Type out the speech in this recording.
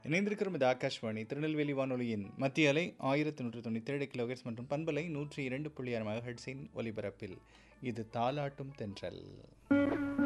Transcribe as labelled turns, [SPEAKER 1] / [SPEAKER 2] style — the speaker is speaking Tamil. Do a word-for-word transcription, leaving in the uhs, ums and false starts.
[SPEAKER 1] இணைந்திருக்கிறோம். இது ஆகாஷ்வாணி திருநெல்வேலி வானொலியின் மத்திய அலை ஆயிரத்தி நூற்று தொண்ணூற்றி ஏழு கிலோஹெர்ட்ஸ் மற்றும் பண்பலை நூற்றி இரண்டு புள்ளி ஆறு மெகாஹெர்ட்ஸின் ஒலிபரப்பில் இது தாலாட்டும் தென்றல்.